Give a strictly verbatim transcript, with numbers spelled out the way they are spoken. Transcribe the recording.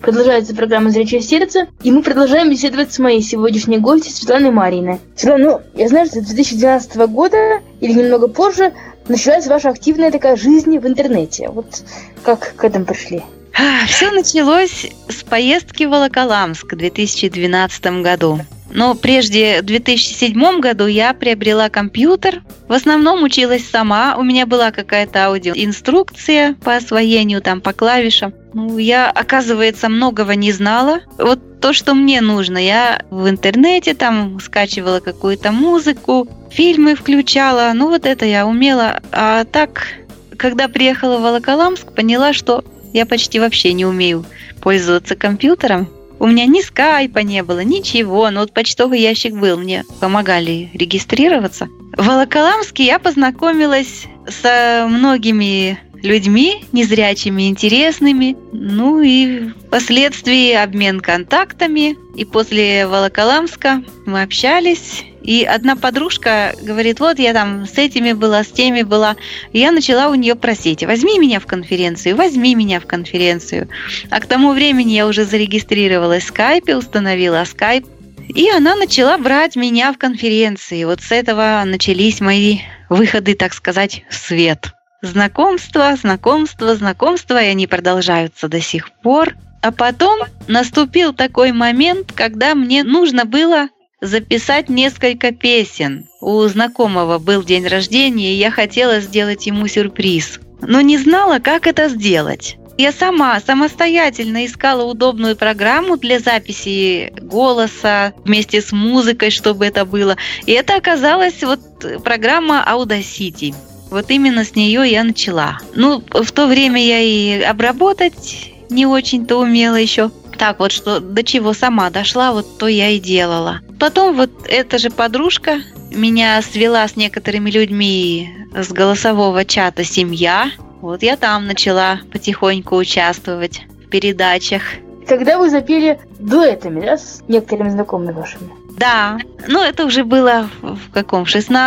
Продолжается программа «Зрячее сердце», и мы продолжаем беседовать с моей сегодняшней гостьей Светланой Марьиной. Светлана, ну, я знаю, что с две тысячи двенадцатого года, или немного позже, началась ваша активная такая жизнь в интернете. Вот как к этому пришли? Все началось с поездки в Волоколамск в две тысячи двенадцатом году. Но прежде, в две тысячи седьмом году я приобрела компьютер. В основном училась сама. У меня была какая-то аудиоинструкция по освоению, там, по клавишам. Ну, я, оказывается, многого не знала. Вот то, что мне нужно. Я в интернете там скачивала какую-то музыку, фильмы включала. Ну, вот это я умела. А так, когда приехала в Волоколамск, поняла, что я почти вообще не умею пользоваться компьютером. У меня ни скайпа не было, ничего. Но вот почтовый ящик был, мне помогали регистрироваться. В Волоколамске я познакомилась со многими людьми, незрячими, интересными. Ну и впоследствии обмен контактами. И после Волоколамска мы общались. И одна подружка говорит, вот я там с этими была, с теми была. И я начала у нее просить, возьми меня в конференцию, возьми меня в конференцию. А к тому времени я уже зарегистрировалась в скайпе, установила скайп. И она начала брать меня в конференции. Вот с этого начались мои выходы, так сказать, в свет. Знакомства, знакомства, знакомства, и они продолжаются до сих пор. А потом наступил такой момент, когда мне нужно было записать несколько песен. У знакомого был день рождения, и я хотела сделать ему сюрприз. Но не знала, как это сделать. Я сама, самостоятельно искала удобную программу для записи голоса вместе с музыкой, чтобы это было. И это оказалась вот программа Audacity. Вот именно с нее я начала. Ну, в то время я и обработать не очень-то умела еще. Так вот, что до чего сама дошла, вот то я и делала. Потом вот эта же подружка меня свела с некоторыми людьми с голосового чата «Семья». Вот я там начала потихоньку участвовать в передачах. Когда вы запели дуэтами, да, с некоторыми знакомыми вашими? Да, ну это уже было в каком, шестнадцатом